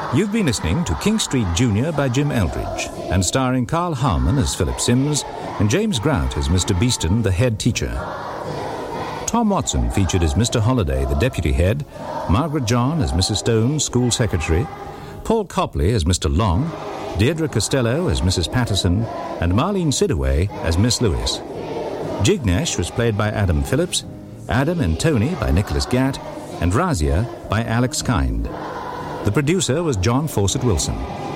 You've been listening to King Street Junior by Jim Eldridge, and starring Carl Harmon as Philip Sims and James Grout as Mr. Beeston, the head teacher. Tom Watson featured as Mr. Holliday, the deputy head, Margaret John as Mrs. Stone, school secretary, Paul Copley as Mr. Long, Deirdre Costello as Mrs. Patterson, and Marlene Sidaway as Miss Lewis. Jignesh was played by Adam Phillips, Adam and Tony by Nicholas Gatt, and Razia by Alex Kind. The producer was John Fawcett Wilson.